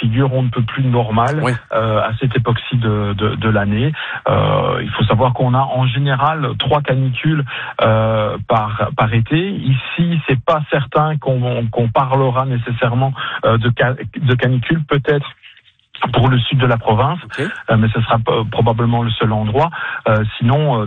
figure on ne peut plus normal à cette époque-ci de l'année. Il faut savoir qu'on a en général 3 canicules par été. Ici, c'est pas certain qu'on parlera nécessairement de canicule, peut-être pour le sud de la province, mais ce sera probablement le seul endroit. Sinon,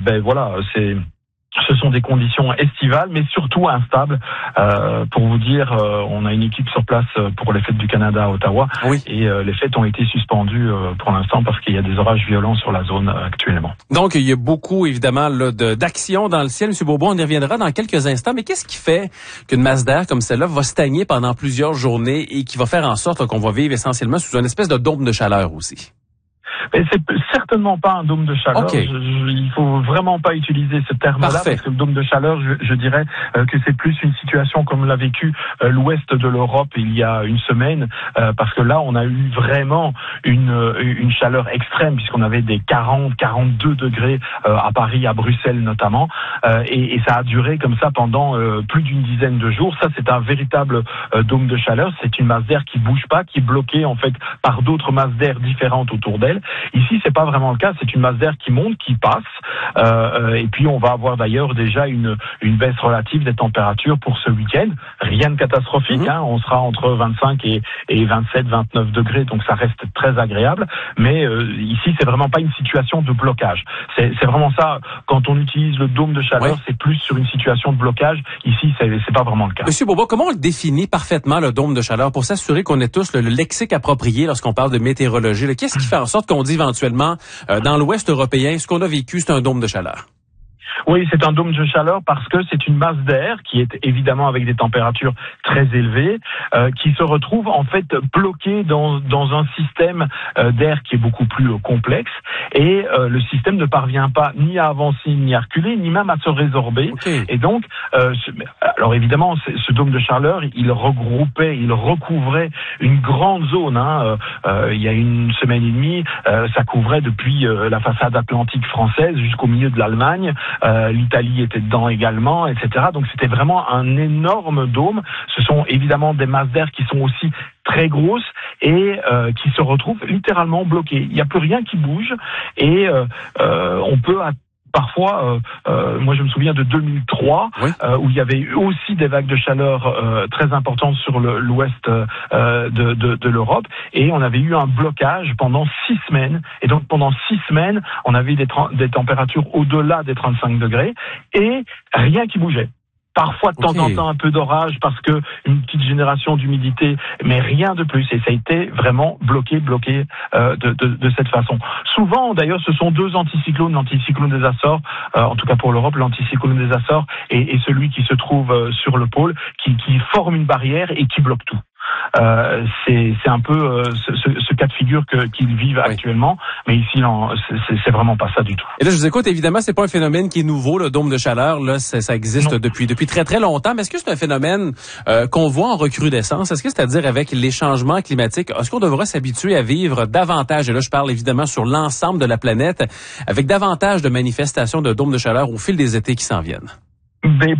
ce sont des conditions estivales, mais surtout instables. Pour vous dire, on a une équipe sur place pour les fêtes du Canada à Ottawa, et les fêtes ont été suspendues pour l'instant parce qu'il y a des orages violents sur la zone actuellement. Donc, il y a beaucoup, évidemment, là, d'action dans le ciel. M. Bourbeau, on y reviendra dans quelques instants, mais qu'est-ce qui fait qu'une masse d'air comme celle-là va stagner pendant plusieurs journées et qui va faire en sorte qu'on va vivre essentiellement sous une espèce de dôme de chaleur aussi? Mais c'est certainement pas un dôme de chaleur. Il faut vraiment pas utiliser ce terme-là, parce que le dôme de chaleur, je dirais que c'est plus une situation comme l'a vécu l'ouest de l'Europe il y a une semaine, parce que là, on a eu vraiment une chaleur extrême, puisqu'on avait des 40, 42 degrés à Paris, à Bruxelles notamment, et ça a duré comme ça pendant plus d'une dizaine de jours. Ça, c'est un véritable dôme de chaleur. C'est une masse d'air qui bouge pas, qui est bloquée en fait par d'autres masses d'air différentes autour d'elle. Ici, c'est pas vraiment le cas. C'est une masse d'air qui monte, qui passe, et puis on va avoir d'ailleurs déjà une baisse relative des températures pour ce week-end. Rien de catastrophique, on sera entre 25 et 27, 29 degrés, donc ça reste très agréable. Mais ici, c'est vraiment pas une situation de blocage. C'est vraiment ça. Quand on utilise le dôme de chaleur, c'est plus sur une situation de blocage. Ici, c'est pas vraiment le cas. Monsieur Bourbeau, comment on le définit parfaitement, le dôme de chaleur, pour s'assurer qu'on ait tous le lexique approprié lorsqu'on parle de météorologie? Qu'est-ce qui fait en sorte qu'on dit éventuellement, dans l'Ouest européen, ce qu'on a vécu, c'est un dôme de chaleur? Oui, c'est un dôme de chaleur parce que c'est une masse d'air qui est évidemment avec des températures très élevées, qui se retrouve en fait bloquée dans un système d'air qui est beaucoup plus complexe, et le système ne parvient pas ni à avancer, ni à reculer, ni même à se résorber. Et donc, alors évidemment, ce dôme de chaleur, il recouvrait une grande zone. Il y a une semaine et demie, ça couvrait depuis la façade atlantique française jusqu'au milieu de l'Allemagne. L'Italie était dedans également, etc. Donc c'était vraiment un énorme dôme. Ce sont évidemment des masses d'air qui sont aussi très grosses et qui se retrouvent littéralement bloquées. Il n'y a plus rien qui bouge, et on peut parfois, moi je me souviens de 2003, où il y avait eu aussi des vagues de chaleur très importantes sur l'ouest de l'Europe, et on avait eu un blocage pendant 6 semaines. Et donc pendant 6 semaines, on avait des températures au-delà des 35 degrés et rien qui bougeait. Parfois, de temps en temps, un peu d'orage parce que une petite génération d'humidité, mais rien de plus. Et ça a été vraiment bloqué de cette façon. Souvent, d'ailleurs, ce sont 2 anticyclones, l'anticyclone des Açores, en tout cas pour l'Europe, l'anticyclone des Açores et celui qui se trouve sur le pôle, qui forment une barrière et qui bloquent tout. C'est un peu ce cas de figure qu'ils vivent actuellement, mais ici c'est vraiment pas ça du tout. Et là, je vous écoute, évidemment, c'est pas un phénomène qui est nouveau, le dôme de chaleur. Là, ça existe depuis très très longtemps. Mais est-ce que c'est un phénomène qu'on voit en recrudescence? Est-ce que c'est-à-dire avec les changements climatiques, est-ce qu'on devra s'habituer à vivre davantage, et là je parle évidemment sur l'ensemble de la planète, avec davantage de manifestations de dômes de chaleur au fil des étés qui s'en viennent? Mais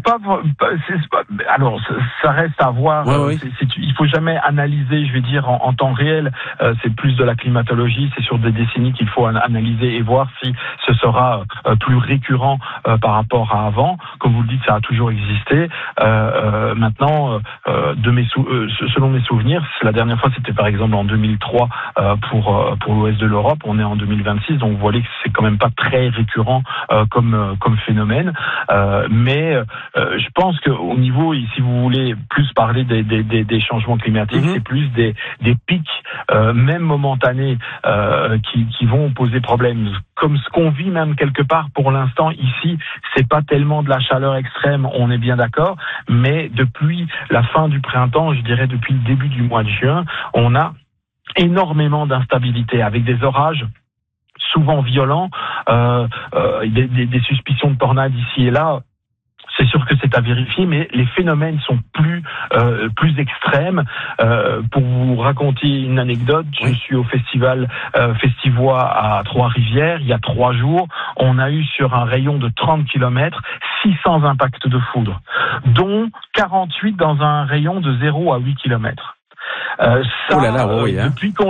alors ça reste à voir. Il faut jamais analyser, je vais dire, en temps réel. C'est plus de la climatologie, c'est sur des décennies qu'il faut analyser et voir si ce sera plus récurrent par rapport à avant. Comme vous le dites, ça a toujours existé. Maintenant, selon mes souvenirs, la dernière fois c'était par exemple en 2003 pour l'ouest de l'Europe. On est en 2026, donc vous voyez que c'est quand même pas très récurrent comme phénomène. Mais je pense qu'au niveau, si vous voulez plus parler des changements climatiques, c'est plus des pics, même momentanés, qui vont poser problème. Comme ce qu'on vit même quelque part pour l'instant ici, c'est pas tellement de la chaleur extrême, on est bien d'accord, mais depuis la fin du printemps, je dirais depuis le début du mois de juin, on a énormément d'instabilité avec des orages souvent violents, des suspicions de tornades ici et là. C'est sûr que c'est à vérifier, mais les phénomènes sont plus extrêmes. Pour vous raconter une anecdote, je suis au festival Festivois à Trois-Rivières. Il y a 3 jours, on a eu sur un rayon de 30 km 600 impacts de foudre, dont 48 dans un rayon de 0 à 8 km. Depuis qu'on